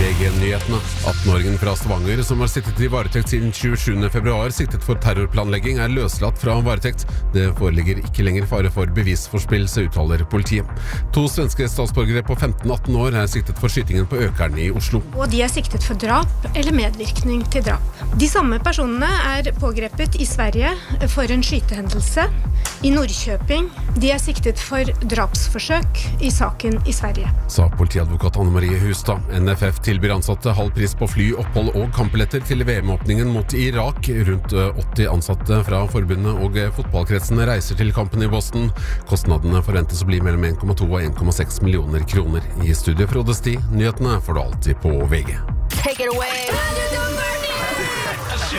VG-nyhetene. 18-åringen fra Stavanger, som har sittet i varetekt siden 27. februar, siktet for terrorplanlegging, er løslatt fra varetekt. Det foreligger ikke lenger fare for bevisforspillelse, uttaler politiet. 2 svenske statsborgere på 15-18 år er siktet for skytingen på Økern i Oslo. Og de er siktet for drap eller medvirkning til drap. De samme personene er pågrepet i Sverige for en skytehendelse i Nordkjøping. De er siktet for drapsforsøk i saken i Sverige. Sa politiadvokat Anne Marie Hustad. NFF tilbyr ansatte halv pris på fly, opphold og kampbilletter til VM-åpningen mot Irak. Rundt 80 ansatte fra forbundet og fotballkretsene reiser til kampen i Boston. Kostnadene forventes å bli mellom 1,2 og 1,6 millioner kroner. I studio Frode Sti, nyhetene får du alltid på VG. Take it away.